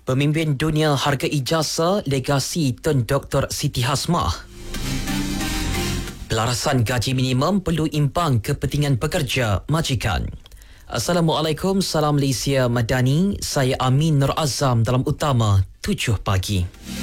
Pemimpin dunia harga ijazah legasi Tun Dr. Siti Hasmah. Pelarasan gaji minimum perlu imbang kepentingan pekerja majikan. Assalamualaikum, salam Malaysia Madani. Saya Amin Nur Azam dalam Utama 7 pagi.